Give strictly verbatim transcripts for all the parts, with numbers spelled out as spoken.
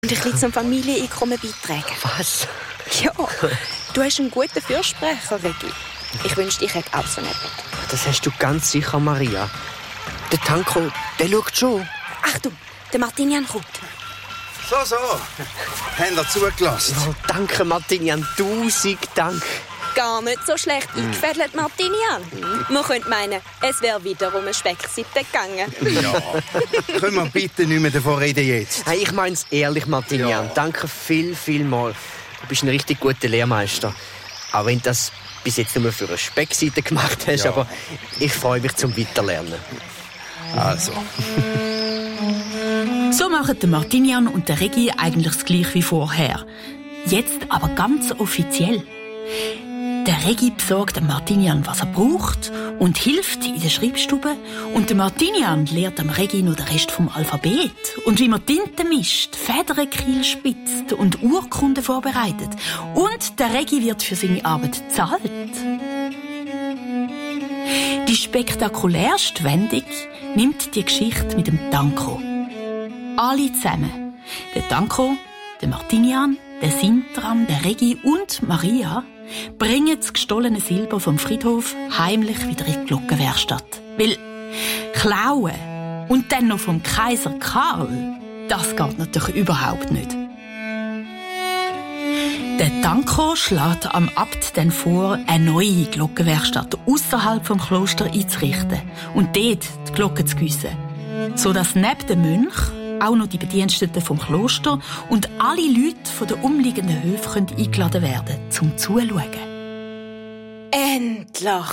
Und ein bisschen zum Familieneinkommen beitragen. Was? Ja, du hast einen guten Fürsprecher, Regi. Ich wünschte, ich hätte auch so einen. Das hast du ganz sicher, Maria. Der Tanko, der schaut schon. Achtung, der Martinian kommt. So, so. Habt ihr zugelassen? Oh, danke, Martinian. Tausend Dank. Gar nicht so schlecht eingefädelt, Martinian. Man könnte meinen, es wäre wieder um eine Speckseite gegangen. Ja. Können wir bitte nicht mehr davon reden jetzt? Hey, ich meine es ehrlich, Martinian. Ja. Danke viel, viel mal. Du bist ein richtig guter Lehrmeister. Auch wenn du das bis jetzt nur für eine Speckseite gemacht hast, Ja. aber ich freue mich zum Weiterlernen. Also. So machen der Martinian und der Regi eigentlich das Gleiche wie vorher. Jetzt aber ganz offiziell. Der Regi besorgt dem Martinian, was er braucht und hilft in der Schreibstube. Und der Martinian lehrt dem Regi noch den Rest vom Alphabet. Und wie man Tinte mischt, Federkiel spitzt und Urkunden vorbereitet. Und der Regi wird für seine Arbeit bezahlt. Die spektakulärste Wendung nimmt die Geschichte mit dem Tanko. Alle zusammen. Der Tanko, der Martinian, der Sintram, der Regi und Maria bringen das gestohlene Silber vom Friedhof heimlich wieder in die Glockenwerkstatt. Weil klauen und dann noch vom Kaiser Karl, das geht natürlich überhaupt nicht. Der Tanko schlägt am Abt dann vor, eine neue Glockenwerkstatt ausserhalb vom Kloster einzurichten und dort die Glocken zu giessen, sodass neben dem Mönch auch noch die Bediensteten vom Kloster und alle Leute von den umliegenden Höfen eingeladen werden, zum Zuschauen. Endlich!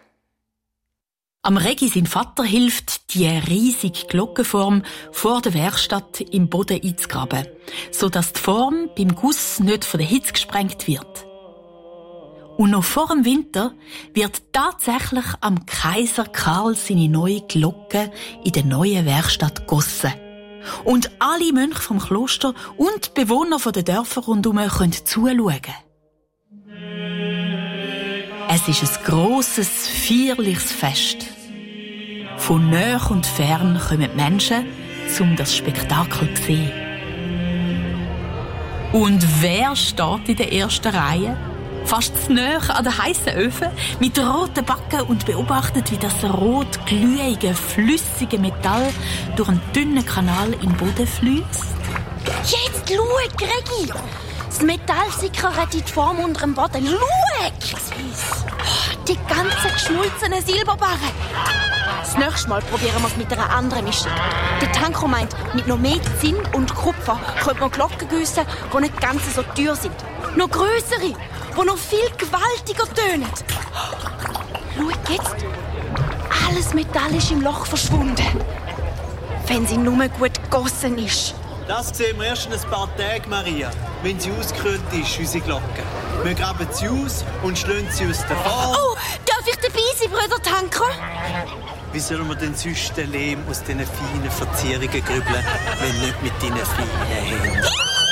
Am Regi, sein Vater, hilft, die riesige Glockenform vor der Werkstatt im Boden einzugraben, sodass die Form beim Guss nicht von der Hitze gesprengt wird. Und noch vor dem Winter wird tatsächlich am Kaiser Karl seine neue Glocke in der neuen Werkstatt gegossen. Und alle Mönche vom Kloster und die Bewohner der Dörfer rundherum können zuschauen. Es ist ein grosses, feierliches Fest. Von nahe und fern kommen die Menschen, um das Spektakel zu sehen. Und wer steht in der ersten Reihe? Fast zu nahe an den heissen Öfen, mit roten Backen und beobachtet, wie das rot glühige, flüssige Metall durch einen dünnen Kanal in den Boden fließt. Jetzt schau, Regi! Das Metall sickert in die Form unter dem Boden. Schau! Die ganzen geschmolzenen Silberbarren. Das nächste Mal probieren wir es mit einer anderen Mischung. Der Tanko meint, mit noch mehr Zinn und Kupfer könnte man Glocken giessen, die nicht ganz so teuer sind. Noch grössere, die noch viel gewaltiger tönen. Schau jetzt. Alles Metall ist im Loch verschwunden. Wenn sie nur gut gegossen ist. Das sehen wir erst in ein paar Tagen, Maria, wenn sie ausgekühlt ist, unsere Glocke. Wir graben sie aus und schlagen sie aus der Form. Oh, darf ich dabei sein, Bruder Tanko? Wie sollen wir denn sonst den Lehm aus diesen feinen Verzierungen grübeln, wenn nicht mit deinen feinen Händen?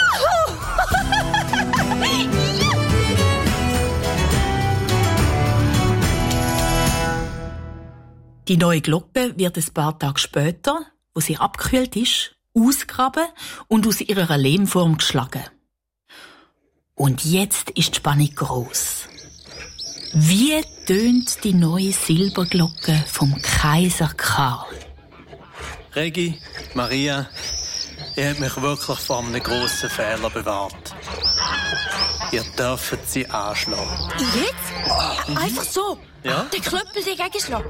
Die neue Glocke wird ein paar Tage später, wo sie abgekühlt ist, ausgegraben und aus ihrer Lehmform geschlagen. Und jetzt ist die Spannung gross. Wie tönt die neue Silberglocke vom Kaiser Karl? Regi, Maria, ihr habt mich wirklich vor einem grossen Fehler bewahrt. Ihr dürft sie anschlagen. Jetzt? Mhm. Einfach so? Ja? Den Klöppel dagegen schlagen?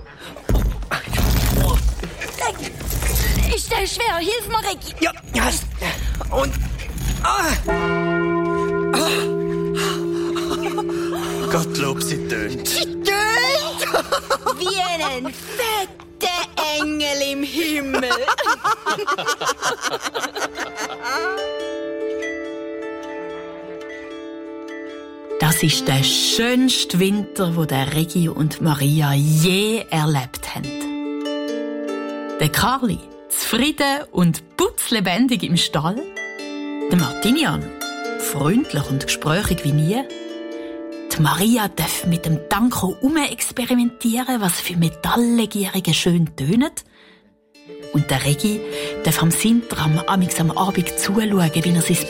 Ist der schwer? Hilf mir, Regi. Ja, ja. Und... Ah! Gottlob, sie tönt. Sie tönt wie ein fetter Engel im Himmel. Das ist der schönste Winter, den der Regi und Maria je erlebt haben. Der Karli, zufrieden und putzlebendig im Stall. Der Martinian, freundlich und gesprächig wie nie. Die Maria darf mit dem Tanko experimentieren, was für Metalllegierungen schön tönen. Und der Regi darf am Sintram amix am Abend zuschauen, wie er sein